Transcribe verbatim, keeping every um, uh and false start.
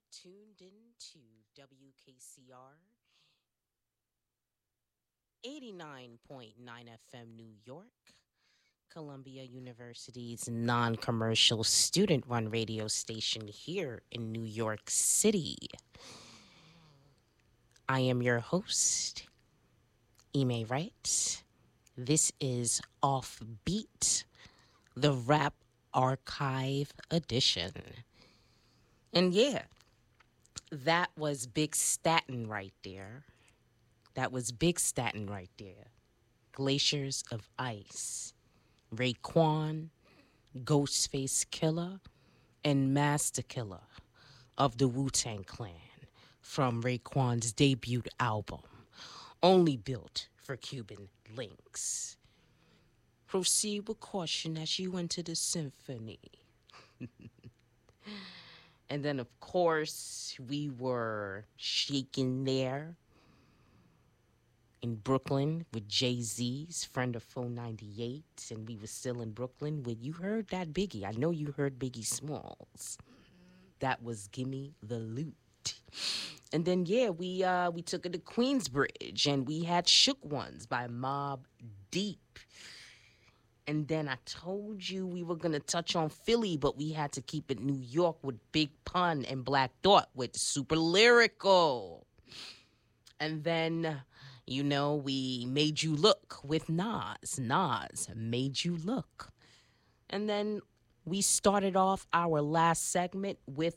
tuned in to W K C R eighty-nine point nine F M New York, Columbia University's non commercial student run radio station here in New York City. I am your host, Ime Wright. This is Offbeat, the Rap Archive Edition. And yeah, that was Big Statin right there. That was Big Statin right there. Glaciers of Ice, Raekwon, Ghostface Killer, and Master Killer of the Wu-Tang Clan from Raekwon's debut album, Only Built for Cuban Links. Proceed with caution as you enter the symphony. And then, of course, we were shaking there in Brooklyn with Jay-Z's Friend of Phone ninety-eight, and we were still in Brooklyn when you heard that Biggie. I know you heard Biggie Smalls. That was Gimme the Loot. And then yeah, we uh we took it to Queensbridge and we had Shook Ones by Mob Deep. And then I told you we were gonna touch on Philly, but we had to keep it New York with Big Pun and Black Thought with Super Lyrical. And then, you know, we made you look with Nas. Nas made you look. And then we started off our last segment with